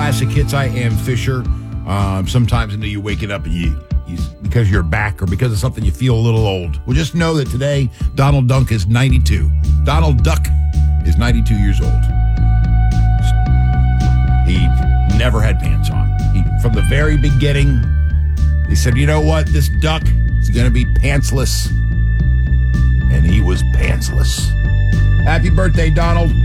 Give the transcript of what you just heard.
classic hits. I Am Fisher. Sometimes until you wake it up and you because you're back or because of something you feel a little old. Well, just know that today Donald Duck is 92. Donald Duck is 92 years old. He never had pants on. From the very beginning, they said, you know what? This duck is going to be pantsless. And he was pantsless. Happy birthday, Donald.